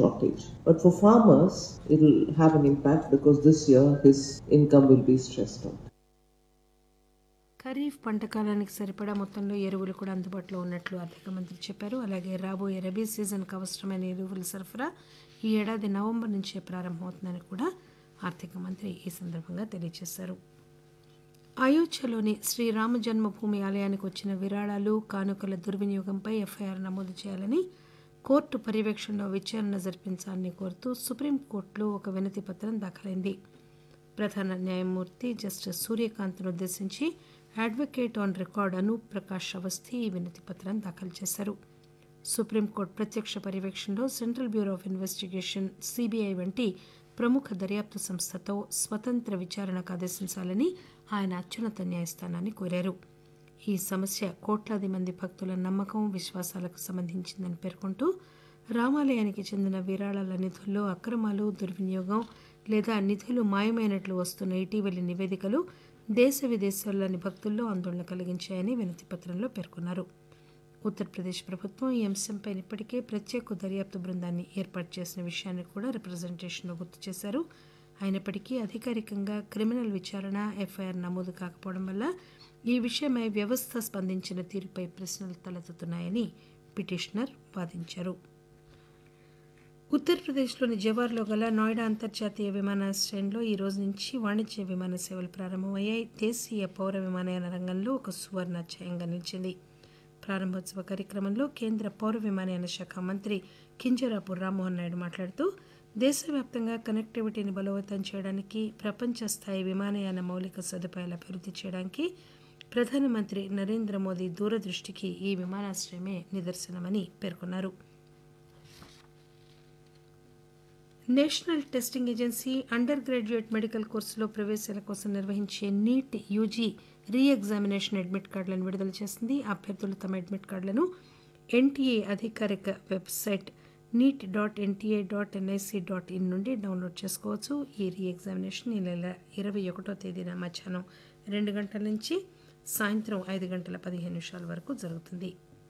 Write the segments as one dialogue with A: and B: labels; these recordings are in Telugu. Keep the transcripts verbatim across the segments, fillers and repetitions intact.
A: shortage. But for farmers, it will have an impact because this year his income will be stressed out.
B: Kharif పంట కాలానికి సరిపడా మొత్తంలో ఎరువులు కూడా అందుబాటులో ఉన్నట్లు ఆర్థిక మంత్రి చెప్పారు. అలాగే రాబోయే రబీ సీజన్కు అవసరమైన ఎరువుల సరఫరా ఈ ఏడాది నవంబర్ నుంచే ప్రారంభమవుతుందని కూడా ఆర్థిక మంత్రి ఈ సందర్భంగా తెలియజేశారు. అయోధ్యలోని శ్రీరామ జన్మభూమి ఆలయానికి వచ్చిన విరాళాలు కానుకల దుర్వినియోగంపై ఎఫ్ఐఆర్ నమోదు చేయాలని కోర్టు పర్యవేక్షణలో విచారణ జరిపించాలని కోరుతూ సుప్రీంకోర్టులో ఒక వినతి పత్రం దాఖలైంది. ప్రధాన న్యాయమూర్తి జస్టిస్ సూర్యకాంత్ను ఉద్దేశించి advocate on record Anoop Prakash Awasthi ఈ వినతి పత్రం దాఖలు చేశారు. సుప్రీంకోర్టు ప్రత్యక్ష పర్యవేక్షణలో central bureau of investigation CBI వంటి ప్రముఖ దర్యాప్తు సంస్థతో స్వతంత్ర విచారణకు ఆదేశించాలని ఆయన అత్యున్నత న్యాయస్థానాన్ని కోరారు. ఈ సమస్య కోట్లాది మంది భక్తుల నమ్మకం విశ్వాసాలకు సంబంధించిందని పేర్కొంటూ రామాలయానికి చెందిన విరాళాల నిధుల్లో అక్రమాలు దుర్వినియోగం లేదా నిధులు మాయమైనట్లు వస్తున్న ఇటీవలి నివేదికలు దేశ విదేశాల్లోని భక్తుల్లో ఆందోళన కలిగించాయని వినతి పత్రంలో పేర్కొన్నారు. ఉత్తరప్రదేశ్ ప్రభుత్వం ఈ అంశంపై ఇప్పటికే ప్రత్యేక దర్యాప్తు బృందాన్ని ఏర్పాటు చేసిన విషయాన్ని కూడా రిప్రజెంటేషన్లో గుర్తు చేశారు. అయినప్పటికీ అధికారికంగా క్రిమినల్ విచారణ ఎఫ్ఐఆర్ నమోదు కాకపోవడం వల్ల ఈ విషయమై వ్యవస్థ స్పందించిన తీరుపై ప్రశ్నలు తలెత్తుతున్నాయని పిటిషనర్ వాదించారు. ఉత్తరప్రదేశ్లోని జవార్లో గల నోయిడా అంతర్జాతీయ విమానాశ్రయంలో ఈ రోజు నుంచి వాణిజ్య విమాన సేవలు ప్రారంభమయ్యాయి. దేశీయ పౌర విమానయాన రంగంలో ఒక సువర్ణాధ్యాయంగా నిలిచింది. ప్రారంభోత్సవ కార్యక్రమంలో కేంద్ర పౌర విమానయాన శాఖ మంత్రి కింజరాపు రామ్మోహన్ నాయుడు మాట్లాడుతూ దేశవ్యాప్తంగా కనెక్టివిటీని బలోపేతం చేయడానికి ప్రపంచ స్థాయి విమానయాన మౌలిక సదుపాయాల అభివృద్ధి చేయడానికి ప్రధానమంత్రి నరేంద్ర మోదీ దూరదృష్టికి ఈ విమానాశ్రయమే నిదర్శనమని పేర్కొన్నారు. National testing agency under graduate medical కోర్సులో ప్రవేశాల కోసం నిర్వహించే నీట్ యూజీ రీ ఎగ్జామినేషన్ అడ్మిట్ కార్డులను విడుదల చేసింది. అభ్యర్థులు తమ అడ్మిట్ కార్డులను ఎన్టీఏ అధికారిక website NEET dot NTA dot NIC dot in నుండి డౌన్లోడ్ చేసుకోవచ్చు. ఈ రీ ఎగ్జామినేషన్ ఈ నెల ఇరవై ఒకటో తేదీన మధ్యాహ్నం రెండు గంటల నుంచి సాయంత్రం ఐదు గంటల పదిహేను నిమిషాల వరకు జరుగుతుంది.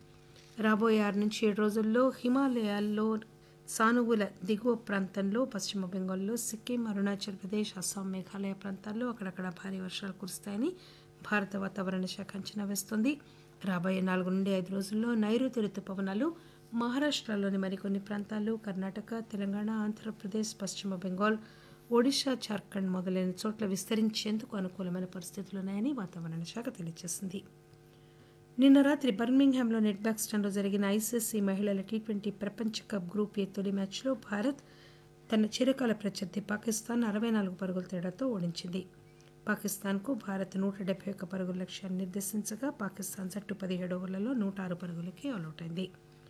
B: రాబోయే ఆరు నుంచి ఏడు రోజుల్లో హిమాలయాల్లో సానువుల దిగువ ప్రాంతంలో పశ్చిమ బెంగాల్లో సిక్కిం అరుణాచల్ ప్రదేశ్ అస్సాం మేఘాలయ ప్రాంతాల్లో అక్కడక్కడ భారీ వర్షాలు కురుస్తాయని భారత వాతావరణ శాఖ అంచనా వేస్తోంది. రాబోయే నాలుగు నుండి ఐదు రోజుల్లో నైరుతి రుతుపవనాలు మహారాష్ట్రలోని మరికొన్ని ప్రాంతాలు కర్ణాటక తెలంగాణ ఆంధ్రప్రదేశ్ పశ్చిమ బెంగాల్ ఒడిశా జార్ఖండ్ మొదలైన చోట్ల విస్తరించేందుకు అనుకూలమైన పరిస్థితులున్నాయని వాతావరణ శాఖ తెలియజేసింది. నిన్న రాత్రి బర్మింగ్హామ్లో నెట్బాక్స్టన్లో జరిగిన ఐసీసీ మహిళల టీ ట్వంటీ ప్రపంచ కప్ గ్రూప్ ఏ తొలి మ్యాచ్లో భారత్ తన చిరకాల ప్రత్యర్థి పాకిస్తాన్ అరవై నాలుగు పరుగుల తేడాతో ఓడించింది. పాకిస్తాన్కు భారత్ నూట డెబ్బై ఒక్క పరుగుల లక్ష్యాన్ని నిర్దేశించగా పాకిస్తాన్ జట్టు పదిహేడు ఓవర్లలో నూట ఆరు పరుగులకి ఆలౌట్ అయింది.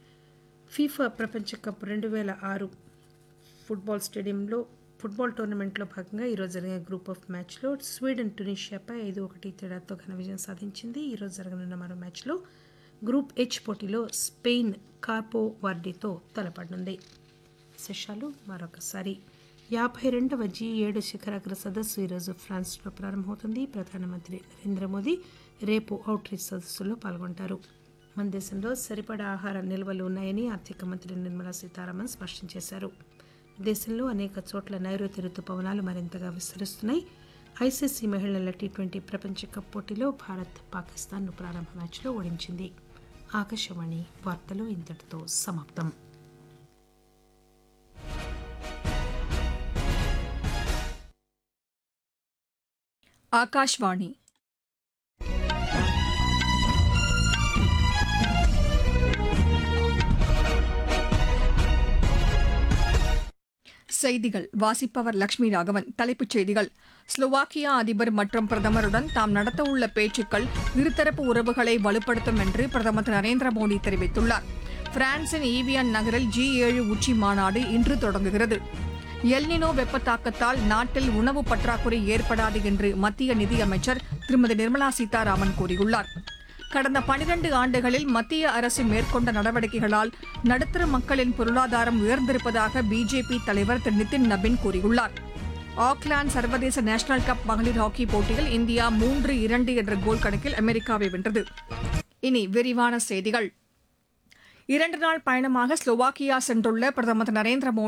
B: ఫీఫా ప్రపంచ కప్ రెండు వేల ఆరు ఫుట్బాల్ స్టేడియంలో ఫుట్బాల్ టోర్నమెంట్లో భాగంగా ఈరోజు జరిగిన గ్రూప్ ఆఫ్ మ్యాచ్లో స్వీడన్ టునీషియాపై ఐదు ఒకటి తేడాతో ఘన విజయం సాధించింది. ఈరోజు జరగనున్న మరో మ్యాచ్లో గ్రూప్ హెచ్ పోటీలో స్పెయిన్ కార్పో వార్డీతో తలపడనుంది. విశేషాలు మరొకసారి. యాభై రెండవ జీ ఏడు శిఖరాగ్ర సదస్సు ఈరోజు ఫ్రాన్స్లో ప్రారంభమవుతుంది. ప్రధానమంత్రి నరేంద్ర మోదీ రేపు అవుట్రీచ్ సదస్సులో పాల్గొంటారు. మన దేశంలో సరిపడా ఆహార నిల్వలు ఉన్నాయని ఆర్థిక మంత్రి నిర్మలా సీతారామన్ స్పష్టం చేశారు. దేశంలో అనేక చోట్ల నైరుతి రుతుపవనాలు మరింతగా విస్తరిస్తున్నాయి. ఐసీసీ మహిళల టీ ట్వంటీ ప్రపంచ కప్ పోటీలో భారత్ పాకిస్తాన్ను ప్రారంభ మ్యాచ్లో ఓడించింది. ఆకాశవాణి వార్తలు ఇంతటితో సమాప్తం.
C: ఆకాశవాణి செய்திகள் வாசிப்பவர் லட்சுமி ராகவன். தலைப்புச் செய்திகள். ஸ்லோவாக்கியா அதிபர் மற்றும் பிரதமருடன் தாம் நடத்தவுள்ள பேச்சுக்கள் இருதரப்பு உறவுகளை வலுப்படுத்தும் என்று பிரதமர் திரு நரேந்திர மோடி தெரிவித்துள்ளார். பிரான்சின் ஈவியன் நகரில் ஜி ஏழு உச்சி மாநாடு இன்று தொடங்குகிறது. எல்னினோ வெப்ப தாக்கத்தால் நாட்டில் உணவு பற்றாக்குறை ஏற்படாது என்று மத்திய நிதியமைச்சர் திருமதி நிர்மலா சீதாராமன் கூறியுள்ளார். கடந்த பனிரண்டு ஆண்டுகளில் மத்திய அரசு மேற்கொண்ட நடவடிக்கைகளால் நடுத்தர மக்களின் பொருளாதாரம் உயர்ந்திருப்பதாக பிஜேபி தலைவர் திரு நிதின் நபின் கூறியுள்ளார். ஆக்லாந்து சர்வதேச நேஷனல் கப் மகளிர் ஹாக்கி போட்டியில் இந்தியா மூன்று இரண்டு என்ற கோல் கணக்கில் அமெரிக்காவை வென்றது. இனி விரிவான செய்திகள். இரண்டு நாள் பயணமாக ஸ்லோவாக்கியா சென்றுள்ள பிரதமர் திரு நரேந்திர மோடி